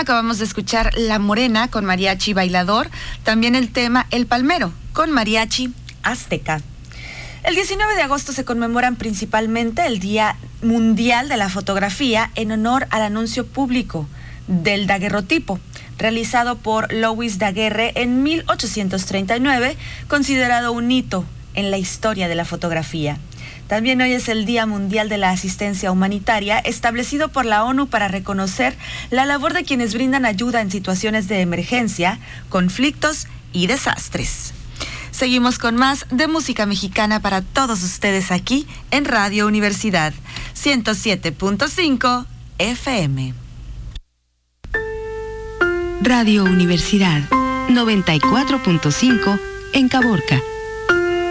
acabamos de escuchar La Morena con Mariachi Bailador, también el tema El Palmero con Mariachi Azteca. El 19 de agosto se conmemoran principalmente el Día Mundial de la Fotografía en honor al anuncio público del daguerrotipo, realizado por Louis Daguerre en 1839, considerado un hito en la historia de la fotografía. También hoy es el Día Mundial de la Asistencia Humanitaria, establecido por la ONU para reconocer la labor de quienes brindan ayuda en situaciones de emergencia, conflictos y desastres. Seguimos con más de música mexicana para todos ustedes aquí en Radio Universidad 107.5 FM. Radio Universidad 94.5 en Caborca.